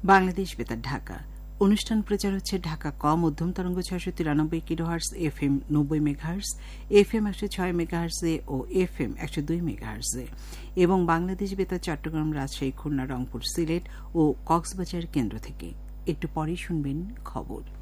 বাংলাদেশ বেতার ঢাকা। অনুষ্ঠান প্রচার হচ্ছে ঢাকা ক মধ্যম তরঙ্গ 693 কিলোহার্টজ, FM 90 মেগাহার্টজ, FM 106 মেগাহার্টজে ও FM 102 মেগাহার্টজে এবং বাংলাদেশ বেতার চট্টগ্রাম, রাজশাহী, খুলনা, রংপুর, সিলেট ও কক্সবাজার কেন্দ্র থেকে। একটু পরেই শুনবেন খবর।